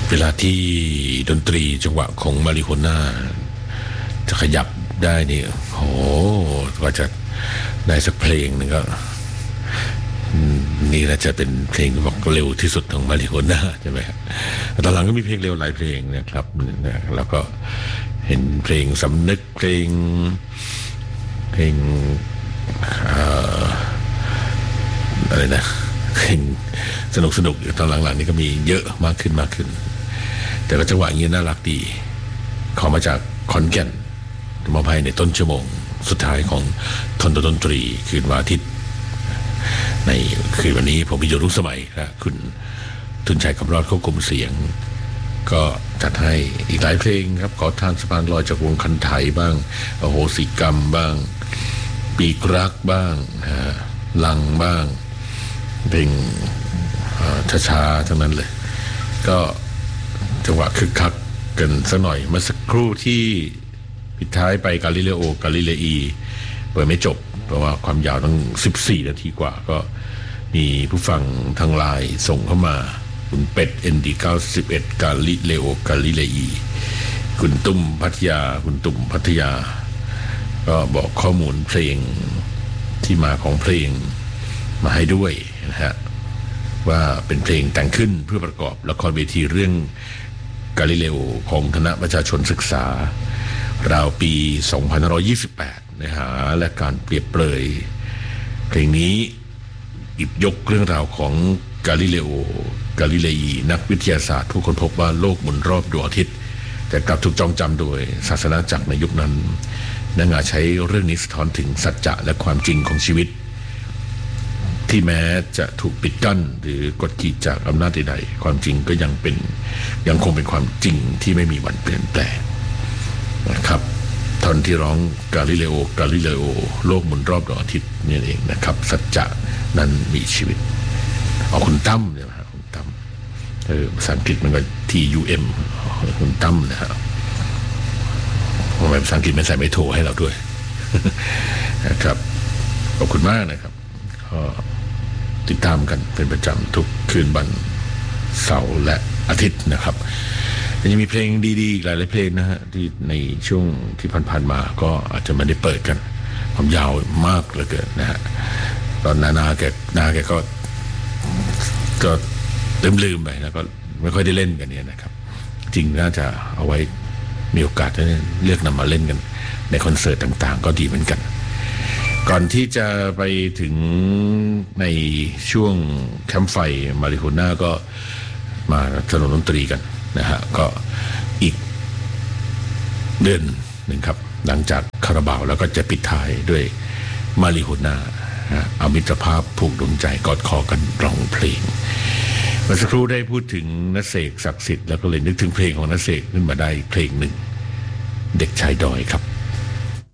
เวลาที่ดนตรีจังหวะของมาริโฮน่าจะขยับได้นี่โหกว่าจะได้สักเพลงนึงก็นี่น่าจะเป็นเพลงที่บอกเร็วที่สุดของมาริโฮน่าใช่ไหมครับตอนหลังก็มีเพลงเร็วหลายเพลงนะครับแล้วก็เห็นเพลงสำนึกเพลงอะไรนะเพลงสนุกตอนหลังๆนี่ก็มีเยอะมากขึ้นแต่ก็จังหวะอย่างนี้น่ารักดีขอมาจากขอนแก่นมาภายในต้นชั่วโมงสุดท้ายของทนดนตรีคืนวันอาทิตย์ในคืนวันนี้ผมพิจารณารุ่งสมัยนะคุณทุนชัยคำรอดควบคุมเสียงก็จัดให้อีกหลายเพลงครับขอทานสะพานลอยจากวงคันไถบ้างอโหสิกรรมบ้างปีกรักบ้างลังบ้างเพลงช้าๆทั้งนั้นเลยก็จังหวะคึกคักกันสักหน่อยเมื่อสักครู่ที่ปิดท้ายไปกาลิเลโอกาลิเลอีเปิดไม่จบเพราะว่าความยาวตั้ง14 นาทีกว่าก็มีผู้ฟังทางไลน์ส่งเข้ามาคุณเป็ด ND91 กาลิเลโอกาลิเลอีคุณตุ้มพัทยาก็บอกข้อมูลเพลงที่มาของเพลงมาให้ด้วยนะฮะว่าเป็นเพลงแต่งขึ้นเพื่อประกอบละครเวทีเรื่องกาลิเลโอของคณะประชาชนศึกษาราวปี 2528 เนื้อหาและการเปรียบเปรยเพลงนี้หยิบยกเรื่องราวของกาลิเลโอกาลิเลอีนักวิทยาศาสตร์ผู้ค้นพบว่าโลกหมุนรอบดวงอาทิตย์แต่กลับถูกจองจำโดยศาสนาจักรในยุคนั้นนักงานใช้เรื่องนี้สะท้อนถึงสัจจะและความจริงของชีวิตที่แม้จะถูกปิดกั้นหรือกดขี่จากอำนาจใดๆความจริงก็ยังคงเป็นความจริงที่ไม่มีวันเปลี่ยนแปลงนะครับท่อนที่ร้องกาลิเลโอโลกหมุนรอบดวงอาทิตย์นี่เองนะครับสัจจะนั้นมีชีวิตเอาคุณตั้มเนี่ยนะคุณตั้มภาษาอังกฤษมันก็ TUM คุณตั้มนะฮะทำไมภาษาอังกฤษไม่ใส่ไม่โทรให้เราด้วย นะครับขอบคุณมากนะครับก็ติดตามกันเป็นประจำทุกคืนวันเสาร์และอาทิตย์นะครับยังมีเพลงดีๆอีกหลายเพลงนะฮะที่ในช่วงที่ผ่านๆมาก็อาจจะไม่ได้เปิดกันความยาวมากเหลือเกินนะฮะตอนนาแกก็ลืมไปแล้วก็ไม่ค่อยได้เล่นกันเนี่ยนะครับจริงน่าจะเอาไว้มีโอกาสเลือกนำมาเล่นกันในคอนเสิร์ตต่างๆก็ดีเหมือนกันก่อนที่จะไปถึงในช่วงแคมป์ไฟมาริโฮน่าก็มาสนุนดนตรีกันนะฮะก็อีกเดือนหนึ่งครับหลังจากคาราบาวแล้วก็จะปิดท้ายด้วยมาริโฮน่าเอามิตรภาพผูกดวงใจกอดคอกันร้องเพลงเมื่อสักครู่ได้พูดถึงณเสกศักดิ์สิทธิ์แล้วก็เลยนึกถึงเพลงของณเสกขึ้นมาได้เพลงหนึ่งเด็กชายดอยครับ